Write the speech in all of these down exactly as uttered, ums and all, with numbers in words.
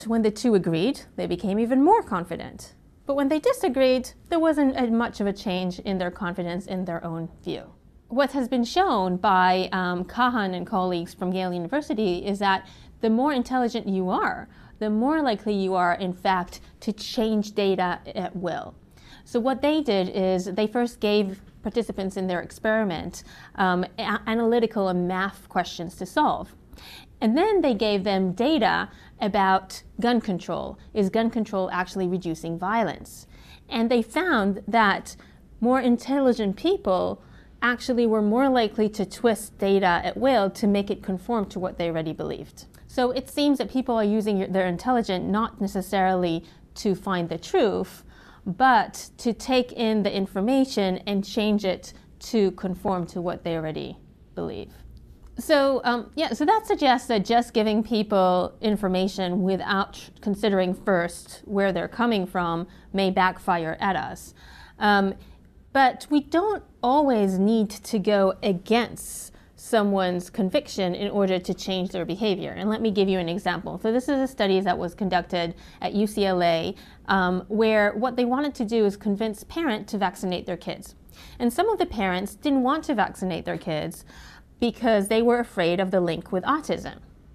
When the two agreed, they became even more confident. But when they disagreed, there wasn't as much of a change in their confidence in their own view. What has been shown by um, Kahan and colleagues from Yale University is that the more intelligent you are, the more likely you are, in fact, to change data at will. So what they did is they first gave participants in their experiment um, analytical and math questions to solve. And then they gave them data about gun control. Is gun control actually reducing violence? And they found that more intelligent people actually were more likely to twist data at will to make it conform to what they already believed. So it seems that people are using their intelligence not necessarily to find the truth, but to take in the information and change it to conform to what they already believe. So um, yeah, so that suggests that just giving people information without considering first where they're coming from may backfire at us. Um, but we don't always need to go against someone's conviction in order to change their behavior. And let me give you an example. So this is a study that was conducted at U C L A um, where what they wanted to do is convince parents to vaccinate their kids. And some of the parents didn't want to vaccinate their kids because they were afraid of the link with autism.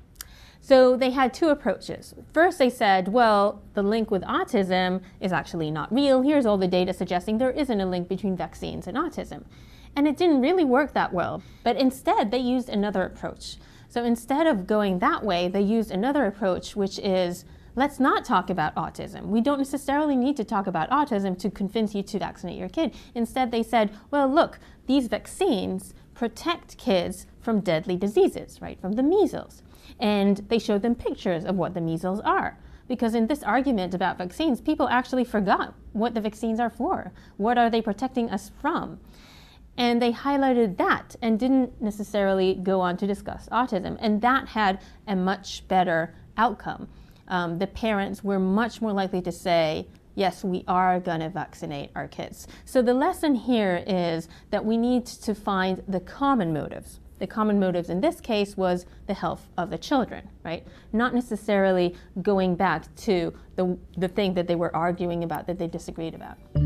So they had two approaches. First, they said, well, the link with autism is actually not real. Here's all the data suggesting there isn't a link between vaccines and autism. And it didn't really work that well. But instead, they used another approach. So instead of going that way, they used another approach, which is, let's not talk about autism. We don't necessarily need to talk about autism to convince you to vaccinate your kid. Instead, they said, well, look, these vaccines protect kids from deadly diseases, right, from the measles. And they showed them pictures of what the measles are. Because in this argument about vaccines, people actually forgot what the vaccines are for. What are they protecting us from? And they highlighted that and didn't necessarily go on to discuss autism. And that had a much better outcome. Um, the parents were much more likely to say, yes, we are going to vaccinate our kids. So the lesson here is that we need to find the common motives. The common motives in this case was the health of the children, right? Not necessarily going back to the, the thing that they were arguing about, that they disagreed about.